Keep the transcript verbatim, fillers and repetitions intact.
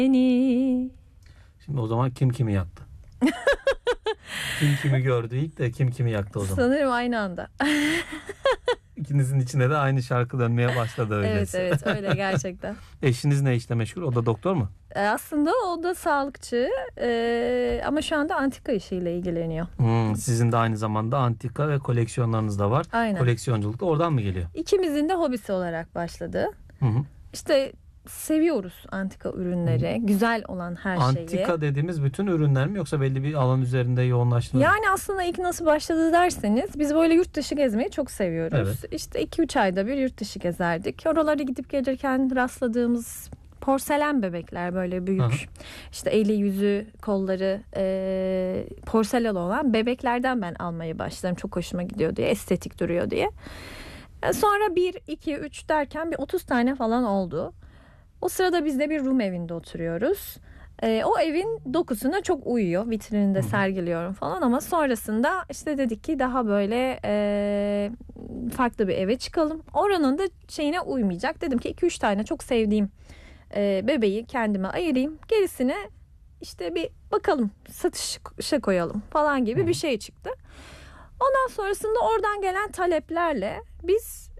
Beni. Şimdi o zaman kim kimi yaktı? Kim kimi gördü ilk de kim kimi yaktı o zaman? Sanırım aynı anda. İkinizin içine de aynı şarkı dönmeye başladı öyleyse. Evet evet öyle gerçekten. Eşiniz ne işle meşgul? O da doktor mu? E, Aslında o da sağlıkçı e, ama şu anda antika işiyle ilgileniyor. Hmm, sizin de aynı zamanda antika ve koleksiyonlarınız da var. Aynen. Koleksiyonculuk da oradan mı geliyor? İkimizin de hobisi olarak başladı. Hı hı. İşte seviyoruz antika ürünleri, güzel olan her şeyi. Antika dediğimiz bütün ürünler mi yoksa belli bir alan üzerinde yoğunlaştınız mı? Yani aslında ilk nasıl başladı derseniz biz böyle yurt dışı gezmeyi çok seviyoruz. Evet. İşte iki üç ayda bir yurt dışı gezerdik. Oralara gidip gelirken rastladığımız porselen bebekler böyle büyük. Hı hı. İşte eli yüzü kolları e, porselen olan bebeklerden ben almaya başladım. Çok hoşuma gidiyor diye, estetik duruyor diye. E, Sonra bir, iki, üç derken bir otuz tane falan oldu. O sırada biz de bir Rum evinde oturuyoruz. Ee, o evin dokusuna çok uyuyor. Vitrininde Hı. sergiliyorum falan ama sonrasında işte dedik ki daha böyle e, farklı bir eve çıkalım. Oranın da şeyine uymayacak. Dedim ki iki üç tane çok sevdiğim e, bebeği kendime ayırayım. Gerisine işte bir bakalım satışa koyalım falan gibi Hı. bir şey çıktı. Ondan sonrasında oradan gelen taleplerle biz